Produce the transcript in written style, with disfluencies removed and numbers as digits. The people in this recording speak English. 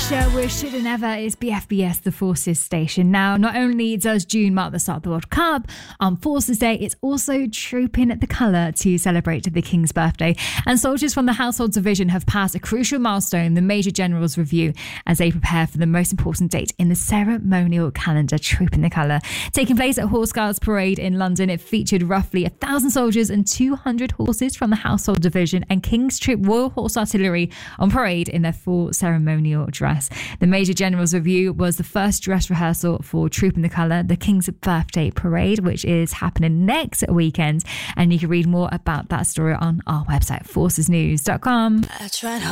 Should and Ever is BFBS, the Forces station. Now, not only does June mark the start of the World Cup, on Forces Day, it's also Trooping the Colour to celebrate the King's birthday. And soldiers from the Household Division have passed a crucial milestone, the Major General's Review, as they prepare for the most important date in the ceremonial calendar, Trooping the Colour. Taking place at Horse Guards Parade in London, it featured roughly 1,000 soldiers and 200 horses from the Household Division and King's Troop Royal Horse Artillery on parade in their full ceremonial dress. The Major General's Review was the first dress rehearsal for Trooping the Colour, the King's Birthday Parade, which is happening next weekend. And you can read more about that story on our website, forcesnews.com.